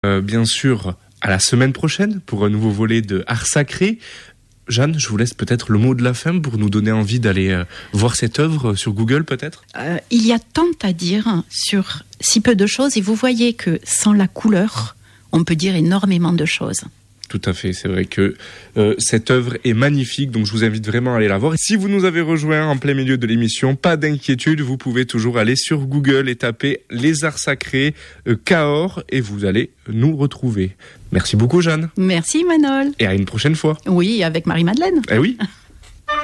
bien sûr à la semaine prochaine pour un nouveau volet de Art Sacré. Jeanne, je vous laisse peut-être le mot de la fin pour nous donner envie d'aller voir cette œuvre sur Google peut-être. Il y a tant à dire sur si peu de choses et vous voyez que sans la couleur, on peut dire énormément de choses. Tout à fait, c'est vrai que cette œuvre est magnifique, donc je vous invite vraiment à aller la voir. Si vous nous avez rejoints en plein milieu de l'émission, pas d'inquiétude, vous pouvez toujours aller sur Google et taper Les Arts Sacrés Cahors et vous allez nous retrouver. Merci beaucoup Jeanne. Merci Manol. Et à une prochaine fois. Oui, avec Marie-Madeleine. Eh oui.